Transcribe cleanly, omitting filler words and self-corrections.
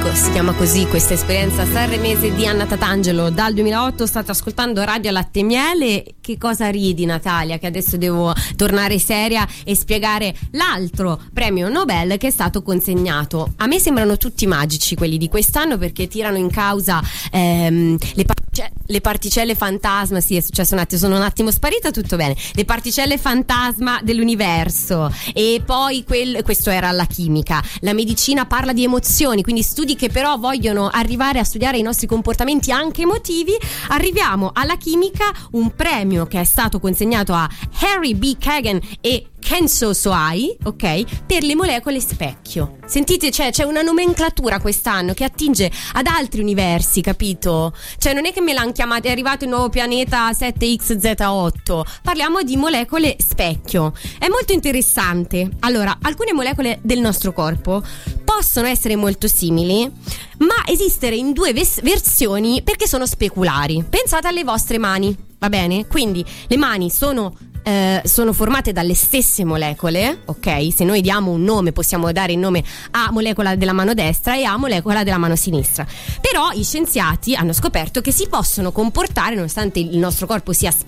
Ecco, si chiama così questa esperienza sanremese di Anna Tatangelo. Dal 2008 state ascoltando Radio Latte e Miele. Che cosa ridi, Natalia? Che adesso devo tornare seria e spiegare l'altro premio Nobel che è stato consegnato. A me sembrano tutti magici quelli di quest'anno, perché tirano in causa le particelle fantasma. Sì, è successo un attimo, sono un attimo sparita, tutto bene. Le particelle fantasma dell'universo. E poi questo era la chimica. La medicina parla di emozioni, quindi studi che però vogliono arrivare a studiare i nostri comportamenti anche emotivi. Arriviamo alla chimica, un premio che è stato consegnato a Harry B. Kagan e Kenzo Soai, ok, per le molecole specchio. Sentite, c'è una nomenclatura quest'anno che attinge ad altri universi, capito? Cioè non è che me l'hanno chiamato, è arrivato il nuovo pianeta 7XZ8. Parliamo di molecole specchio. È molto interessante. Allora, alcune molecole del nostro corpo possono essere molto simili, ma esistere in due versioni perché sono speculari. Pensate alle vostre mani, va bene? Quindi le mani sono formate dalle stesse molecole, ok? Se noi diamo un nome possiamo dare il nome a molecola della mano destra e a molecola della mano sinistra. Però gli scienziati hanno scoperto che si possono comportare, nonostante il nostro corpo sia